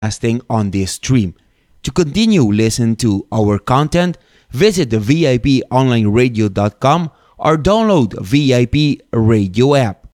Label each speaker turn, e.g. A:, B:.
A: broadcasting on this stream. To continue listening to our content, visit the VIPonlineradio.com or download VIP Radio app.